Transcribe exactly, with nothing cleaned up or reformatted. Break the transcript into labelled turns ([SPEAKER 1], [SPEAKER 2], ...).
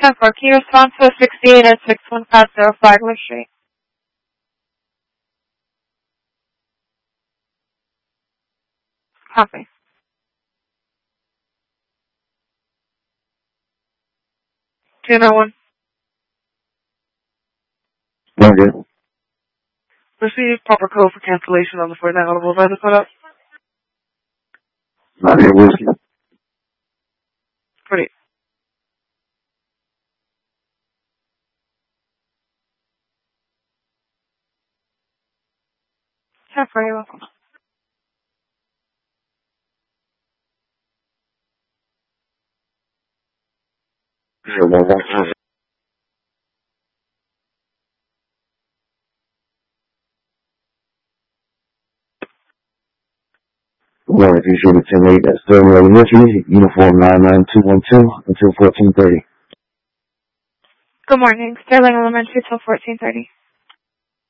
[SPEAKER 1] ten four, can you respond to sixty-eight at six one five zero Flagler Street? Copy. two oh one.
[SPEAKER 2] Okay.
[SPEAKER 3] Receive proper code for cancellation on the forty-nine Audible Advisor put up.
[SPEAKER 2] Not here, whiskey.
[SPEAKER 3] forty-eight.
[SPEAKER 1] ten four, you're welcome.
[SPEAKER 2] Zero one one four. One three seven ten eight. That's Sterling Elementary. Uniform nine nine two one two until fourteen thirty.
[SPEAKER 1] Good morning. Sterling Elementary till fourteen thirty.